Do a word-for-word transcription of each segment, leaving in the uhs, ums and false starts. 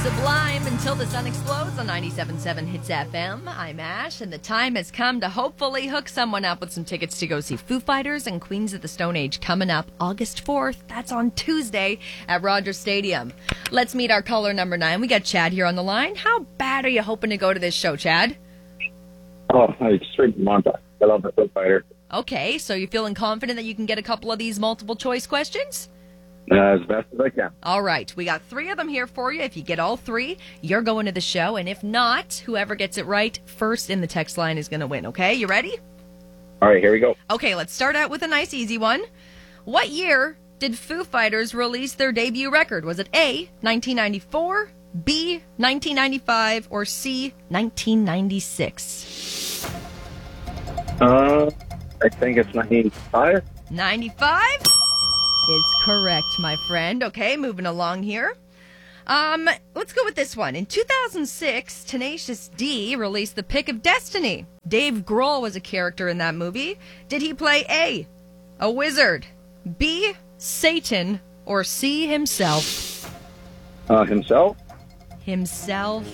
Sublime Until the Sun Explodes on ninety-seven point seven Hits F M. I'm Ash, and the time has come to hopefully hook someone up with some tickets to go see Foo Fighters and Queens of the Stone Age coming up August fourth. That's on Tuesday at Rogers Stadium. Let's meet our caller number nine. We got Chad here on the line. How bad are you hoping to go to this show, Chad? Oh, I straight from Montauk. I love the Foo Fighter. Okay, so you're feeling confident that you can get a couple of these multiple choice questions? Uh, as best as I can. All right, we got three of them here for you. If you get all three, you're going to the show. And if not, whoever gets it right first in the text line is going to win, okay? You ready? All right, here we go. Okay, let's start out with a nice, easy one. What year did Foo Fighters release their debut record? Was it A, nineteen ninety-four, B, nineteen ninety-five, or C, nineteen ninety-six? Uh, I think it's ninety-five. ninety-five is correct, my friend. Okay, moving along here. Um, let's go with this one. In two thousand six, Tenacious D released The Pick of Destiny. Dave Grohl was a character in that movie. Did he play A, a wizard, B, Satan, or C, himself? Uh, himself? Himself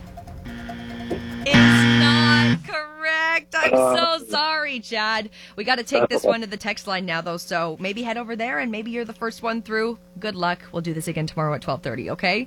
is not correct. I'm Uh, so sorry, Chad. We got to take this one to the text line now, though, so maybe head over there and maybe you're the first one through. Good luck. We'll do this again tomorrow at twelve thirty, okay?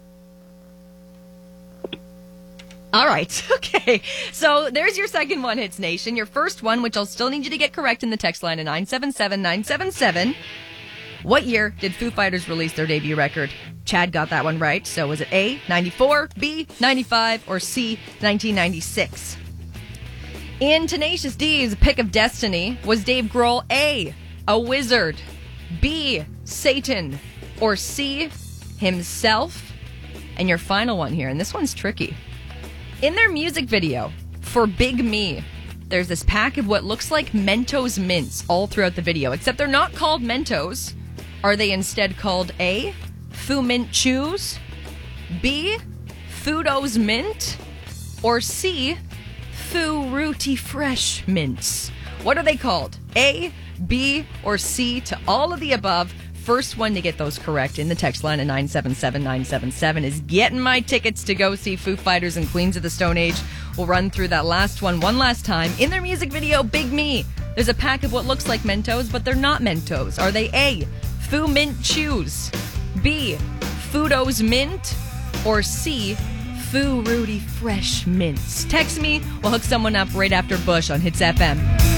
All right. Okay. So there's your second one, Hits Nation. Your first one, which I'll still need you to get correct in the text line at nine seven seven nine seven seven. What year did Foo Fighters release their debut record? Chad got that one right. So was it A, ninety-four, B, ninety-five, or C, nineteen ninety-six? In Tenacious D's Pick of Destiny, was Dave Grohl A, a wizard, B, Satan, or C, himself? And your final one here, and this one's tricky. In their music video for Big Me, there's this pack of what looks like Mentos mints all throughout the video, except they're not called Mentos. Are they instead called A, Foo Mint Chews, B, Foodos Mint, or C, Foo Rooty Fresh Mints? What are they called? A, B, or C to all of the above? First one to get those correct in the text line at nine seven seven nine seven seven is getting my tickets to go see Foo Fighters and Queens of the Stone Age. We'll run through that last one one last time. In their music video, Big Me, there's a pack of what looks like Mentos, but they're not Mentos. Are they A, Foo Mint Chews, B, Foodos Mint, or C, Foo Rooty Fresh Mints? Text me. We'll hook someone up right after Bush on Hits F M.